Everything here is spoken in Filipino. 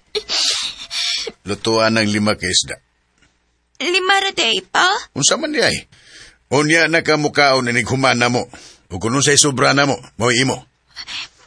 Lutuan ng 5 ka isda. 5 ra day pa? Unsa man di ay? Unya na ka mukaon na humana mo. O kung unsay sobra na mo, mo imo.